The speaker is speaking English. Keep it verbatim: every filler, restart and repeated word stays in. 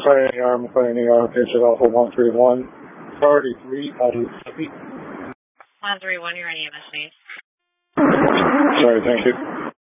McLean E R, McLean E R, patient Alpha one three one, priority three, out of Mississippi. one three one, you're on E M S, please. Sorry, thank you.